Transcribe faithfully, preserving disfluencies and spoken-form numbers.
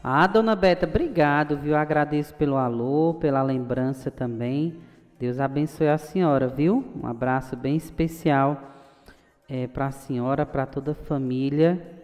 Ah, dona Beta, obrigado, viu? Agradeço pelo alô, pela lembrança também. Deus abençoe a senhora, viu? Um abraço bem especial é, para a senhora, para toda a família.